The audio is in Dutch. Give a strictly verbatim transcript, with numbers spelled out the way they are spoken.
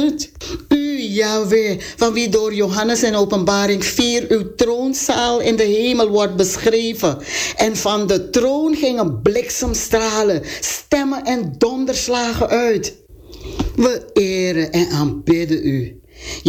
U, Yahweh, van wie door Johannes in Openbaring vier uw troonzaal in de hemel wordt beschreven. En van de troon gingen bliksemstralen, stemmen en donderslagen uit. We eren en aanbidden u.